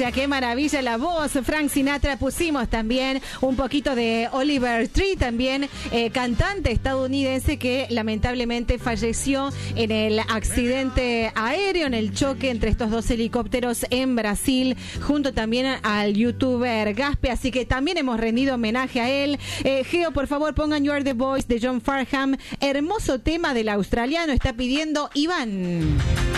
qué maravilla la voz. Frank Sinatra, pusimos también un poquito de Oliver Tree, también cantante estadounidense que lamentablemente falleció en el accidente aéreo, en el choque entre estos dos helicópteros en Brasil, junto también al youtuber Gaspe, así que también hemos rendido homenaje a él. Geo, por favor, pongan You Are the Voice de John Farnham, hermoso tema del australiano, está pidiendo Iván.